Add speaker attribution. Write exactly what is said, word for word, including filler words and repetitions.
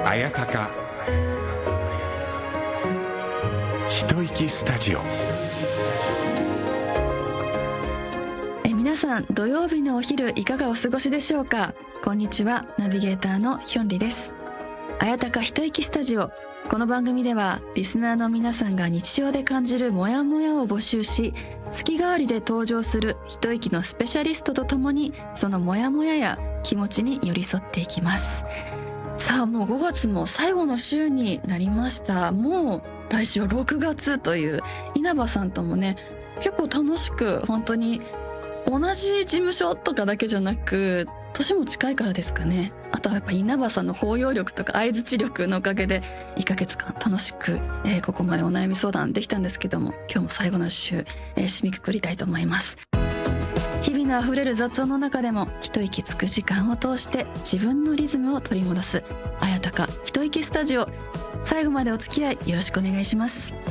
Speaker 1: あやたか一息スタジオ。
Speaker 2: え皆さん、土曜日のお昼いかがお過ごしでしょうか。こんにちは、ナビゲーターのヒョンリです。あやたか一息スタジオ。この番組ではリスナーの皆さんが日常で感じるモヤモヤを募集し、月替わりで登場する一息のスペシャリストとともにそのモヤモヤや気持ちに寄り添っていきます。さあ、もうごがつも最後の週になりました。もう来週はろくがつという、稲葉さんともね結構楽しく、本当に同じ事務所とかだけじゃなく年も近いからですかね。あとはやっぱ稲葉さんの包容力とか相槌力のおかげでいっかげつかん楽しく、えー、ここまでお悩み相談できたんですけども、今日も最後の週、えー、締めくくりたいと思います。日々のあふれる雑音の中でも一息つく時間を通して自分のリズムを取り戻すあやたか一息スタジオ。最後までお付き合いよろしくお願いします。